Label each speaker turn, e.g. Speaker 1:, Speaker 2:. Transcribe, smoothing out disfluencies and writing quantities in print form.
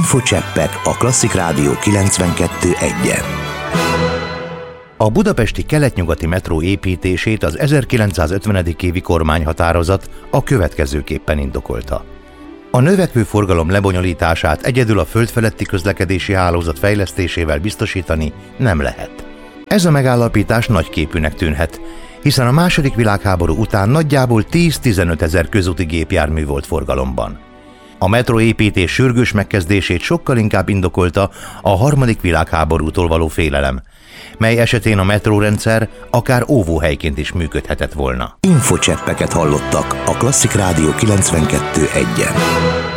Speaker 1: Infocseppek a Klasszik Rádió 92.1-en. A budapesti kelet-nyugati metró építését az 1950. évi kormányhatározat a következőképpen indokolta. A növekvő forgalom lebonyolítását egyedül a földfeletti közlekedési hálózat fejlesztésével biztosítani nem lehet. Ez a megállapítás nagyképűnek tűnhet, hiszen a II. Világháború után nagyjából 10-15 ezer közúti gépjármű volt forgalomban. A metróépítés sürgős megkezdését sokkal inkább indokolta a II. Világháborútól való félelem, mely esetén a metrórendszer akár óvóhelyként is működhetett volna. Infocseppeket hallottak a Klasszik Rádió 92.1-en.